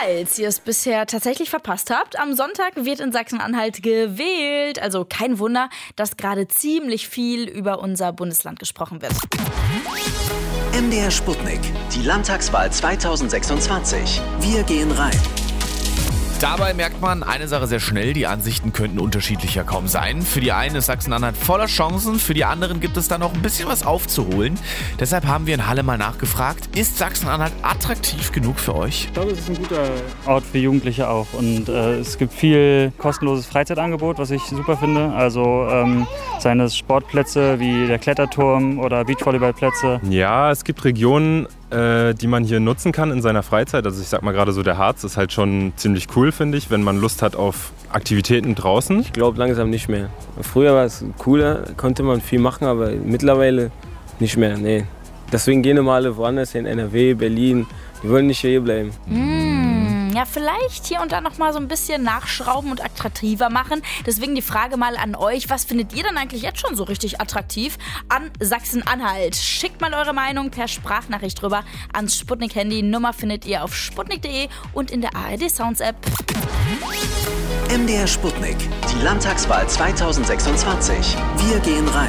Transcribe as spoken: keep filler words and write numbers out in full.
Falls ihr es bisher tatsächlich verpasst habt, am Sonntag wird in Sachsen-Anhalt gewählt. Also kein Wunder, dass gerade ziemlich viel über unser Bundesland gesprochen wird. M D R Sputnik, die Landtagswahl zweitausendsechsundzwanzig. Wir gehen rein. Dabei merkt man eine Sache sehr schnell, die Ansichten könnten unterschiedlicher kaum sein. Für die einen ist Sachsen-Anhalt voller Chancen, für die anderen gibt es da noch ein bisschen was aufzuholen. Deshalb haben wir in Halle mal nachgefragt, ist Sachsen-Anhalt attraktiv genug für euch? Ich glaube, es ist ein guter Ort für Jugendliche auch und äh, es gibt viel kostenloses Freizeitangebot, was ich super finde. Also ähm, seien es Sportplätze wie der Kletterturm oder Beachvolleyballplätze. Ja, es gibt Regionen, äh, die man hier nutzen kann in seiner Freizeit. Also ich sag mal gerade so, der Harz ist halt schon ziemlich cool, finde ich, wenn man Lust hat auf Aktivitäten draußen. Ich glaube langsam nicht mehr. Früher war es cooler, konnte man viel machen, aber mittlerweile nicht mehr, nee. Deswegen gehen immer alle woanders hin, N R W, Berlin. Die wollen nicht hier bleiben. Mmh, ja, vielleicht hier und da noch mal so ein bisschen nachschrauben und attraktiver machen. Deswegen die Frage mal an euch, was findet ihr denn eigentlich jetzt schon so richtig attraktiv an Sachsen-Anhalt? Schickt mal eure Meinung per Sprachnachricht rüber ans Sputnik-Handy. Nummer findet ihr auf sputnik punkt de und in der A R D Sounds App. M D R Sputnik, die Landtagswahl zweitausendsechsundzwanzig. Wir gehen rein.